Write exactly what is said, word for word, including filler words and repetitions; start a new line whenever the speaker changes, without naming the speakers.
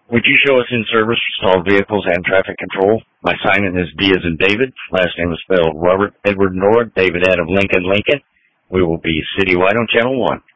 Would you show us in service for stalled vehicles and traffic control? My assignment is D as in David. Last name is spelled Robert Edward Nora, David Adam Lincoln Lincoln. We will be citywide on Channel one.